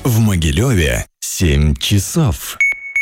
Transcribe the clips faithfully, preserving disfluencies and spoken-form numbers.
В Могилеве семь часов.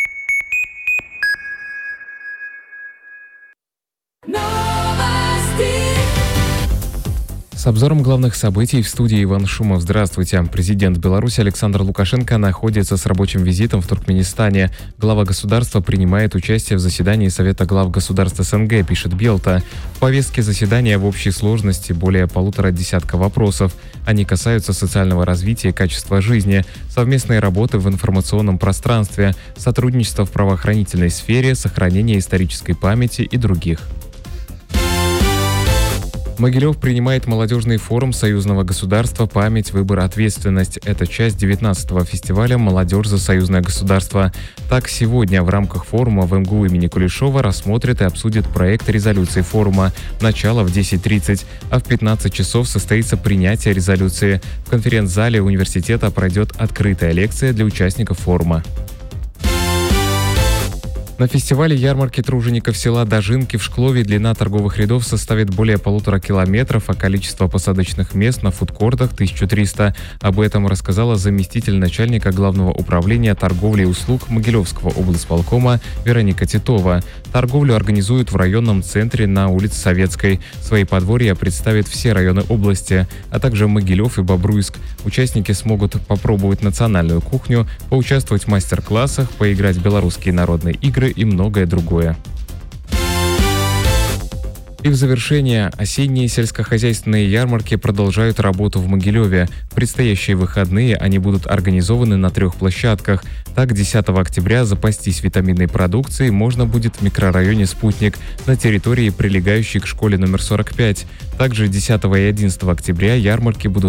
С обзором главных событий в студии Иван Шумов. Здравствуйте. Президент Беларуси Александр Лукашенко находится с рабочим визитом в Туркменистане. Глава государства принимает участие в заседании Совета глав государств СНГ, пишет Белта. В повестке заседания в общей сложности более полутора десятка вопросов. Они касаются социального развития и качества жизни, совместной работы в информационном пространстве, сотрудничества в правоохранительной сфере, сохранения исторической памяти и других. Могилев принимает молодежный форум союзного государства «Память, выбор, ответственность». Это часть девятнадцатого фестиваля «Молодежь за союзное государство». Так, сегодня в рамках форума в эм гэ у имени Кулешова рассмотрят и обсудят проект резолюции форума. Начало в десять тридцать, а в пятнадцать часов состоится принятие резолюции. В конференц-зале университета пройдет открытая лекция для участников форума. На фестивале ярмарки тружеников села Дожинки в Шклове длина торговых рядов составит более полутора километров, а количество посадочных мест на фудкортах – тысяча триста. Об этом рассказала заместитель начальника Главного управления торговли и услуг Могилевского облсполкома Вероника Титова. Торговлю организуют в районном центре на улице Советской. Свои подворья представят все районы области, а также Могилев и Бобруйск. Участники смогут попробовать национальную кухню, поучаствовать в мастер-классах, поиграть в белорусские народные игры и многое другое. И в завершение, осенние сельскохозяйственные ярмарки продолжают работу в Могилеве. В предстоящие выходные они будут организованы на трех площадках. Так, десятого октября запастись витаминной продукцией можно будет в микрорайоне «Спутник» на территории, прилегающей к школе номер сорок пять. Также десятого и одиннадцатого октября ярмарки будут